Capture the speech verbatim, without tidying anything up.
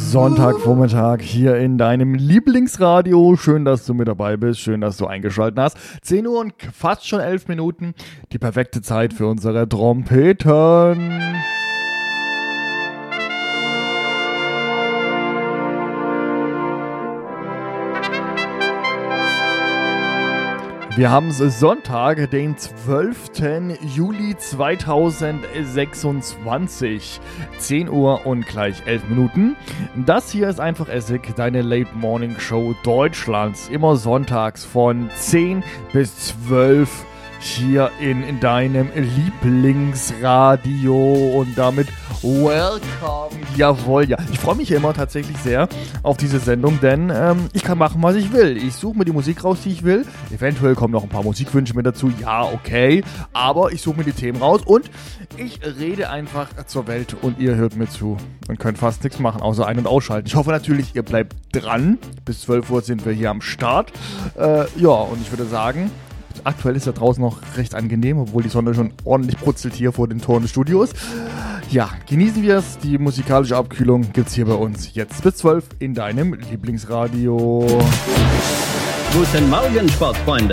Sonntagvormittag hier in deinem Lieblingsradio. Schön, dass du mit dabei bist. Schön, dass du eingeschaltet hast. zehn Uhr und fast schon elf Minuten. Die perfekte Zeit für unsere Trompeten. Wir haben es Sonntag, den zwölften Juli zweitausendsechsundzwanzig, zehn Uhr und gleich elf Minuten. Das hier ist einfach Essig, deine Late Morning Show Deutschlands, immer sonntags von zehn bis zwölf hier in, in deinem Lieblingsradio und damit welcome. Jawohl, ja. Ich freue mich immer tatsächlich sehr auf diese Sendung, denn ähm, ich kann machen, was ich will. Ich suche mir die Musik raus, die ich will. Eventuell kommen noch ein paar Musikwünsche mit dazu. Ja, okay. Aber ich suche mir die Themen raus und ich rede einfach zur Welt und ihr hört mir zu und könnt fast nichts machen, außer ein- und ausschalten. Ich hoffe natürlich, ihr bleibt dran. Bis zwölf Uhr sind wir hier am Start. Äh, ja, und ich würde sagen, aktuell ist ja draußen noch recht angenehm, obwohl die Sonne schon ordentlich brutzelt hier vor den Toren des Studios. Ja, genießen wir es. Die musikalische Abkühlung gibt's hier bei uns jetzt bis zwölf in deinem Lieblingsradio. Guten Morgen, Sportfreunde.